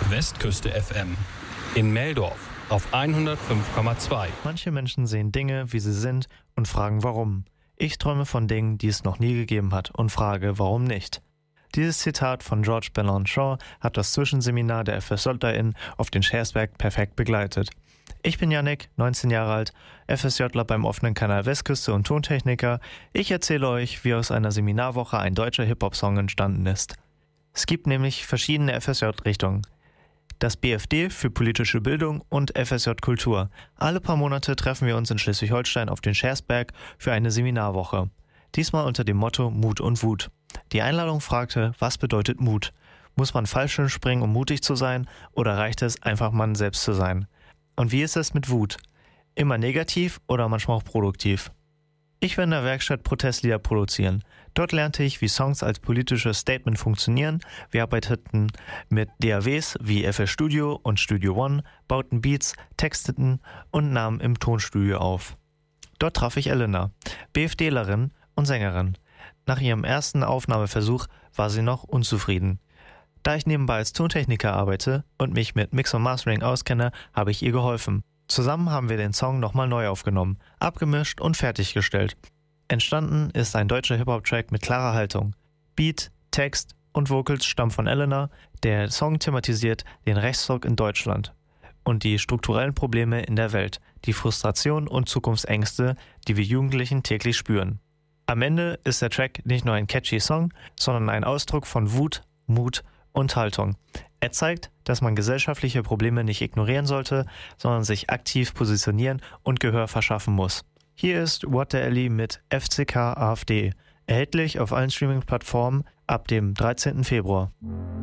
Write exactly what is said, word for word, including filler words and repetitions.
Westküste F M. In Meldorf auf hundertfünf Komma zwei. Manche Menschen sehen Dinge, wie sie sind, und fragen warum. Ich träume von Dingen, die es noch nie gegeben hat, und frage, warum nicht. Dieses Zitat von George Bernard Shaw hat das Zwischenseminar der FSJlerInnen auf den Schersberg perfekt begleitet. Ich bin Yannick, neunzehn Jahre alt, FSJler beim offenen Kanal Westküste und Tontechniker. Ich erzähle euch, wie aus einer Seminarwoche ein deutscher Hip-Hop-Song entstanden ist. Es gibt nämlich verschiedene F S J-Richtungen. Das B F D für politische Bildung und F S J Kultur. Alle paar Monate treffen wir uns in Schleswig-Holstein auf den Schersberg für eine Seminarwoche. Diesmal unter dem Motto Mut und Wut. Die Einladung fragte, was bedeutet Mut? Muss man Fallschirm springen, um mutig zu sein, oder reicht es, einfach man selbst zu sein? Und wie ist es mit Wut? Immer negativ oder manchmal auch produktiv? Ich war in der Werkstatt Protestlieder produzieren. Dort lernte ich, wie Songs als politisches Statement funktionieren. Wir arbeiteten mit D A Ws wie F L Studio und Studio One, bauten Beats, texteten und nahmen im Tonstudio auf. Dort traf ich Elena, BFDlerin und Sängerin. Nach ihrem ersten Aufnahmeversuch war sie noch unzufrieden. Da ich nebenbei als Tontechniker arbeite und mich mit Mix und Mastering auskenne, habe ich ihr geholfen. Zusammen haben wir den Song nochmal neu aufgenommen, abgemischt und fertiggestellt. Entstanden ist ein deutscher Hip-Hop-Track mit klarer Haltung. Beat, Text und Vocals stammen von Elena. Der Song thematisiert den Rechtsruck in Deutschland und die strukturellen Probleme in der Welt, die Frustration und Zukunftsängste, die wir Jugendlichen täglich spüren. Am Ende ist der Track nicht nur ein catchy Song, sondern ein Ausdruck von Wut, Mut und Haltung. Er zeigt, dass man gesellschaftliche Probleme nicht ignorieren sollte, sondern sich aktiv positionieren und Gehör verschaffen muss. Hier ist What the Alley mit F C K AfD, erhältlich auf allen Streaming-Plattformen ab dem dreizehnten Februar.